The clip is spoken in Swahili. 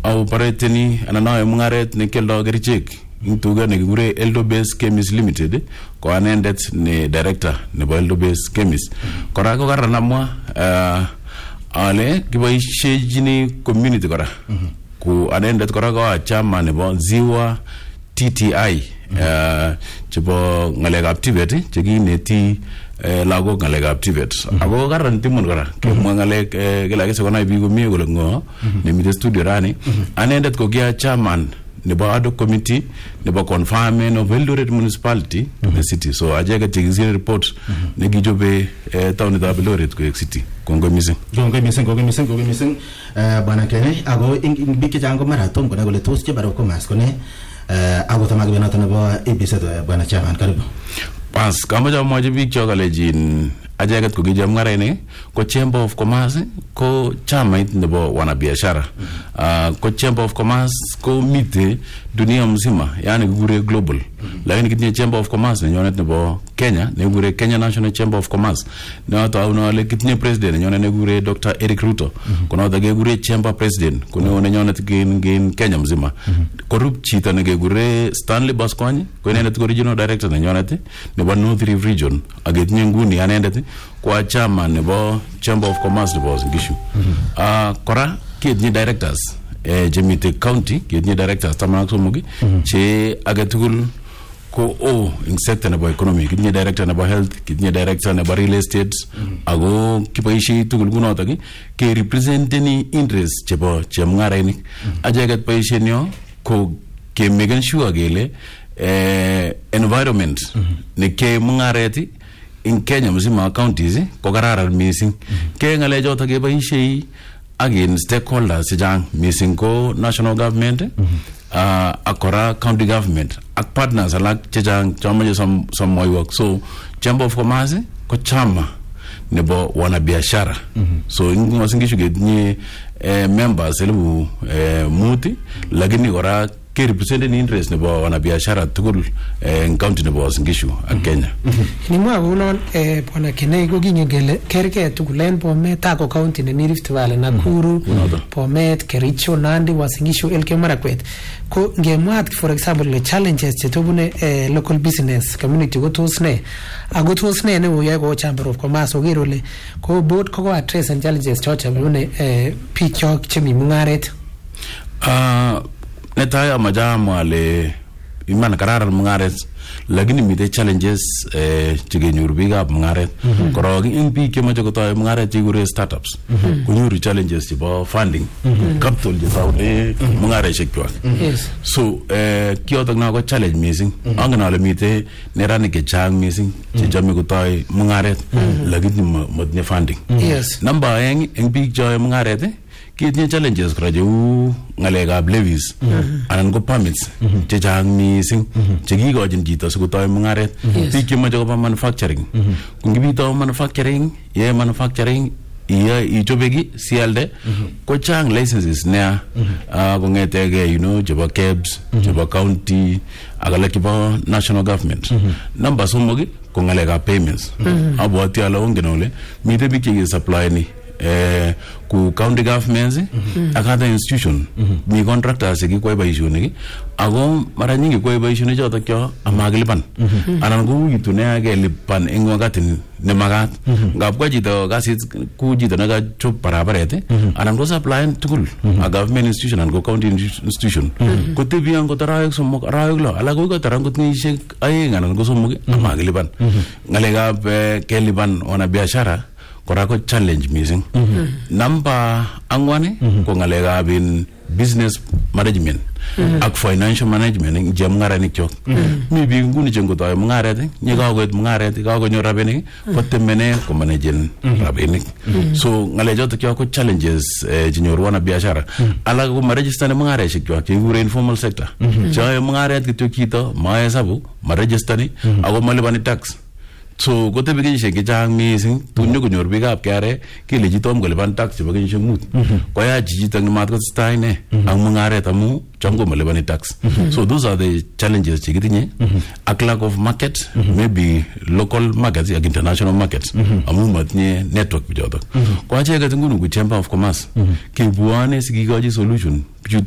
operateni ananae mungaret ne keldo kerichek intuga ne gure Eldo Base Chemist Limited ko anendet ne director nebo Eldo Base Chemist kora ko karanamwa ale kiboishejini community kora ku anendet kora ko chairman nebo Ziwa TTI chebo ngalekab TVET chekineti lagok ngalekab TVET ako karan timun kora kemwa ngalek kila kese kona biik komie kole ngo nemite studio rani anendet ko kia chairman nebo ad hoc committee nebo confinement of Eldoret municipality to the city so ajega chekizine report nekijobe town of Eldoret ko city kongo missing bwana Kene ako biki jango marathon kona kole tos che baro ko mas kone ako tamagbe noto nebo ABC bwana chairman karibu pas kama jamaa biik chokalejin ajagat ko gijam ngarene ko Chamber of Commerce ko chamait nebo wanabiashara ko Chamber of Commerce ko mite dunia mzima yani gure global lakini kitinye Chamber of Commerce nyonet nebo Kenya ne gure Kenya National Chamber of Commerce na to awno le kitinye president nyonet ne gure Dr. Eric Ruto kono da ge gure chamber president kono ne nyonet gen Kenya mzima korup chita ne ge gure Stanley Baskwany ko ne net original director ne nyonet nebo North Rift region agetinye nguni anendet kwa chairman nebo Chamber of Commerce nebo Ngishu kora kitinye directors Jemite County kitinye directors tamana somugi che agetugul ko in sector nebo economy kitinye director nebo health kitinye director nebo real estate ago kiboisie tugul kunoto ke representeni interest chebo chemngarainik ajeget boisienyo ko ke make sure gele environment ne ke mungareti in Kenya mzima counties ko kararan missing ke ngale jota ke boisie again stakeholders jang missing ko national government akora county government ak partners alak chejang chamaje some more work so Chamber of Commerce ko chama nebo wanabiashara so ingosingishu gedni members elbu muti lakini kora ke represent interest nebo wanabiashara tugul in county nebo Ngishu ak Kenya ni mwa unon bwana Kene ko kinyegele kerke tugulen Bomet ako county ne Rift Valley Nakuru Bomet Kericho Nandi Wasingishu Elgeyo Marakwet ko ngemwa for example the challenges chetobune local business community go tos ne ago tos ne uye go Chamber of Commerce ogirole ko board ko address and challenges chocha bune pichok chemi mungaret netaya majama le iman kararan mungaret lakini mite challenges chigenyoru bigap mungaret korok in biik kemoche kotoy mungaret chekure startups konyoru challenges chebo funding capital chetaune mungareshek kwak so kiotok na ko challenge missing angen ale mite neranik chechang missing chechome kotoy mungaret lakini motinye funding number aeng eng biik choe mungaret kitinye challenges kora cheu ngalekab levies anan ko permits chechang missing chekikochin chito sikotoy mungaret biik chemoche koba manufacturing kungibito manufacturing manufacturing ichobeki sialde ko chang licenses nea kongetege chebo KEBS chebo county akalek chebo national government number somoki ko ngalekab payments abwati ale ongen ole mite biik chekesupply ni ku county governments ak other institution mi contractors kikwai boisionik ako mara nyingi kwai boisionik chotok kyo amakilipan anan ko kitune age lipan eng wakati ne magat ngap kwa chito kasit ku chito nakachop barabaret anan ko supply tugul a government institution anan ko county institution ko tebian ko tarawek somok arawek lo ala ko tarang ko tnishek aeng anan ko somok amakilipan ngalekab kelipan wana biashara kora ko challenge missing number angwani ko ngalekab business management ak financial management jam ngarani chok mi bi nguni jengo toy mungaret ni kagoet mungaret kagonyo rabenik ko temene ko managen rabenik so ngale jot ko challenges jinyor wana biashara ala ko register mungaret chok ki gure informal sector joy mungaret kityo kito ma hesabu ma register ni ako malibani tax so gote bigishek chang missing tunyo konyor bigap kare kele jitom kolipan tax chebo kenyisiek mut ko ya jijito ni mat ko stay ne ang mungaret amu chango malibani tax so those are the challenges chekitinye ak lack of market maybe local markets ak international markets amu matinye network bijotok ko acheket ngunu ku Chamber of Commerce ke buane sikikoji solution